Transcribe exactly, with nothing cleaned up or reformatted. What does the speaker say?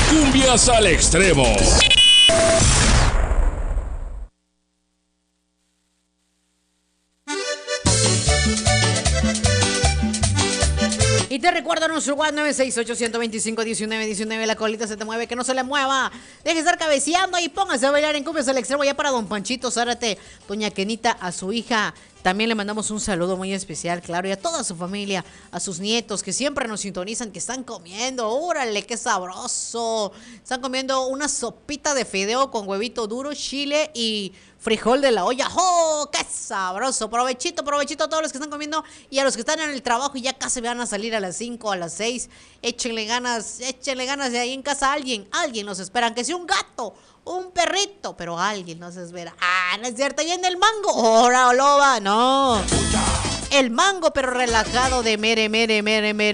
Cumbias al extremo. Y te recuerdo nuestro WhatsApp nueve seis ocho, uno dos cinco, uno nueve uno nueve. La colita se te mueve, que no se le mueva. Deje de estar cabeceando y póngase a bailar en Cumbias al extremo. Ya para don Panchito Zárate, doña Kenita, a su hija. También le mandamos un saludo muy especial, claro, y a toda su familia, a sus nietos que siempre nos sintonizan, que están comiendo. ¡Órale, qué sabroso! Están comiendo una sopita de fideo con huevito duro, chile y frijol de la olla. ¡Oh, qué sabroso! Provechito, provechito a todos los que están comiendo y a los que están en el trabajo y ya casi van a salir a las cinco, a las seis. Échenle ganas, échenle ganas de ahí en casa. Alguien, alguien nos espera, aunque sea un gato, un perrito, pero alguien nos espera. Ah, no es cierto, viene el mango. ¡Hora, loba! No. El mango, pero relajado de mere, mere, mere, mere.